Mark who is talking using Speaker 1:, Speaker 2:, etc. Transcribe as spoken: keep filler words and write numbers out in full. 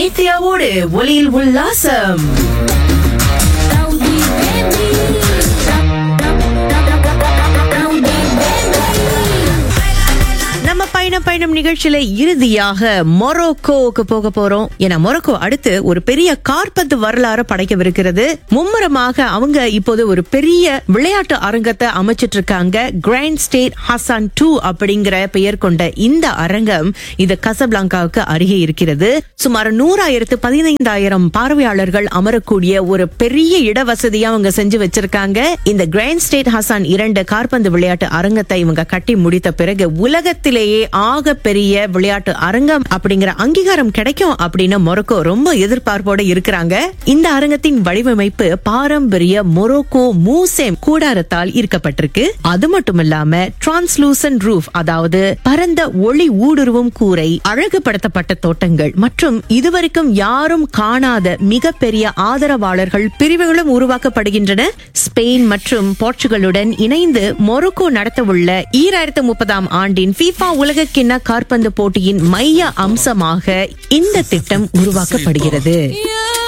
Speaker 1: நித்யாவோடு ஒலியில் உல்லாசம். நம்ம பயணம் பயணம் நிகழ்ச்சியில இறுதியாக மொரோக்கோவுக்கு போக போறோம். ஏன்னா மொரோக்கோ அடுத்து ஒரு பெரிய காற்பந்து வரலாறு படைக்கவிருக்கிறது. மும்முரமாக அவங்க இப்போது ஒரு பெரிய விளையாட்டு அரங்கத்தை அமைச்சிட்டு இருக்காங்க. கிராண்ட் ஸ்டேட் ஹசான் டூ அப்படிங்கிற பெயர் கொண்ட இந்த அரங்கம் இது கசப்லாங்காவுக்கு அருகே இருக்கிறது. சுமார் நூறாயிரத்து பதினைந்தாயிரம் பார்வையாளர்கள் அமரக்கூடிய ஒரு பெரிய இடவசதியா அவங்க செஞ்சு வச்சிருக்காங்க. இந்த கிராண்ட் ஸ்டேட் ஹசான் இரண்டு காற்பந்து விளையாட்டு அரங்கத்தை இவங்க கட்டி முடித்த பிறகு உலகத்திலேயே ஆக பெரிய விளையாட்டு அரங்கம் அப்படிங்கிற அங்கீகாரம் கிடைக்கும் அப்படின்னு மொரோக்கோ ரொம்ப எதிர்பார்ப்போட இருக்கிறாங்க. இந்த அரங்கத்தின் வடிவமைப்பு பாரம்பரிய மொரோக்கோ மூசேம் கூடாரத்தால் ஈர்க்கப்பட்டிருக்கு. அது மட்டும் இல்லாம டிரான்ஸ்லூசன்ட் ரூஃப், அதாவது பரந்த ஒளி ஊடுருவும் கூரை, அழகுபடுத்தப்பட்ட தோட்டங்கள் மற்றும் இதுவரைக்கும் யாரும் காணாத மிகப்பெரிய ஆதரவாளர்கள் பிரிவுகளும் உருவாக்கப்படுகின்றன. ஸ்பெயின் மற்றும் போர்ச்சுகலுடன் இணைந்து மொரோக்கோ நடத்தவுள்ள ஈராயிரத்து முப்பதாம் ஆண்டின் FIFA உலக கிண்ண காற்பந்து போட்டியின் மைய அம்சமாக இந்த திட்டம் உருவாக்கப்படுகிறது.